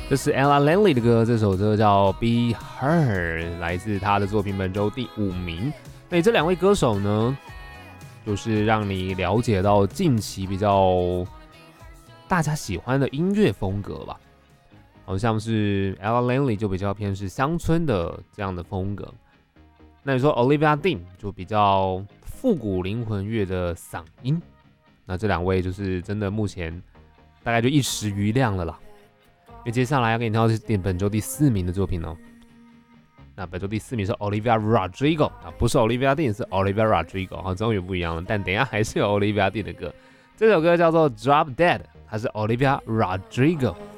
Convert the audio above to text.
这是 Ella Langley 的歌，这首歌叫 Be Her， 来自她的作品本周第5名。那这2位歌手呢，就是让你了解到近期比较大家喜欢的音乐风格吧。好像是 Ella Langley 就比较偏是乡村的这样的风格，那你说 Olivia Dean 就比较复古灵魂乐的嗓音。那这2位就是真的目前大概就一时余亮了啦。因为接下来要给你挑的是本周第4名的作品哦。那本周第4名是 Olivia Rodrigo 啊，不是 Olivia Dean， 是 Olivia Rodrigo， 好，终于不一样了。但等一下还是有 Olivia Dean 的歌，这首歌叫做 Drop Dead， 它是 Olivia Rodrigo。